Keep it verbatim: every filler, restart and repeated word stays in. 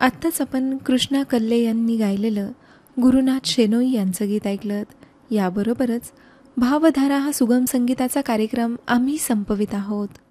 आत्ताच आपण कृष्णा कल्ले यांनी गायलेलं गुरुनाथ शेनोई यांचं गीत ऐकलं. याबरोबरच भावधारा हा सुगम संगीताचा कार्यक्रम आम्ही संपवित आहोत.